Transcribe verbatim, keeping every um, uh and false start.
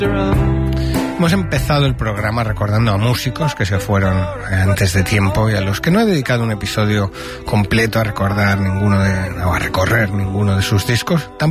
Hemos empezado el programa recordando a músicos que se fueron antes de tiempo y a los que no he dedicado un episodio completo a recordar ninguno de, o a recorrer ninguno de sus discos.